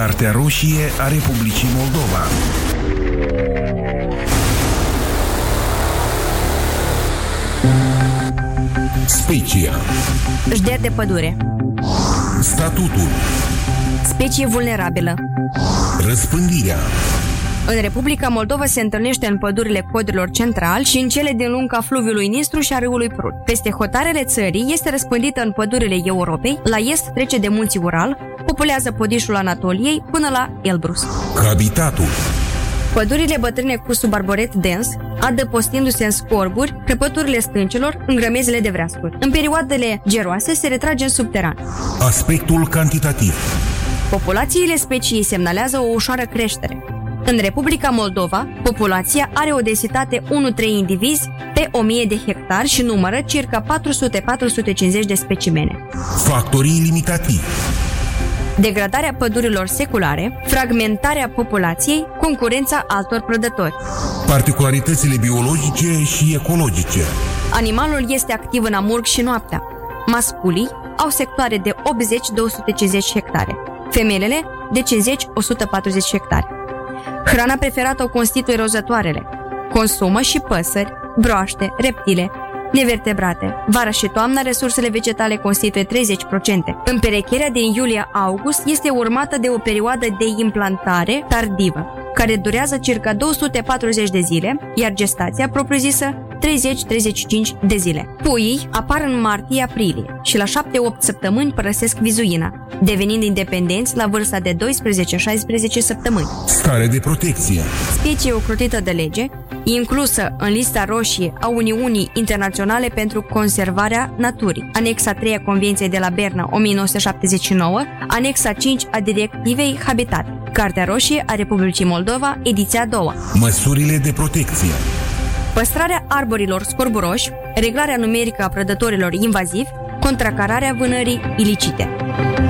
Cartea roșie a Republicii Moldova. Specia. Jder de pădure. Statutul. Specie vulnerabilă. Răspândirea. În Republica Moldova se întâlnește în pădurile Codrilor Central și în cele din lunga fluviului Nistru și a râului Prut. Peste hotarele țării este răspândită în pădurile Europei, la est trece de munții Ural, populează podișul Anatoliei până la Elbrus. Habitatul. Pădurile bătrâne cu subarboret dens, adăpostindu-se în scorburi, crăpăturile stâncelor, în grămezile de vreascuri. În perioadele geroase se retrage în subteran. Aspectul cantitativ. Populațiile speciei semnalează o ușoară creștere. În Republica Moldova, populația are o densitate 1-3 indivizi pe 1000 de hectari și numără circa 400-450 de specimene. Factorii limitativi. Degradarea pădurilor seculare, fragmentarea populației, concurența altor prădători. Particularitățile biologice și ecologice. Animalul este activ în amurg și noaptea. Masculii au sectoare de 80-250 hectare. Femelele de 50-140 hectare. Hrana preferată o constituie rozătoarele. Consumă și păsări, broaște, reptile, nevertebrate. Vara și toamna, resursele vegetale constituie 30%. Împerecherea din iulie-august este urmată de o perioadă de implantare tardivă, care durează circa 240 de zile, iar gestația propriu-zisă 30-35 de zile. Puii apar în martie-aprilie și la 7-8 săptămâni părăsesc vizuina, devenind independenți la vârsta de 12-16 săptămâni. Stare de protecție. Specie ocrotită de lege, inclusă în lista roșie a Uniunii Internaționale pentru Conservarea Naturii, anexa 3 a Convenției de la Berna 1979, anexa 5 a Directivei Habitat, Cartea roșie a Republicii Moldova, ediția 2. Măsurile de protecție. Păstrarea arborilor scorburoși, reglarea numerică a prădătorilor invazivi, contracararea vânării ilicite.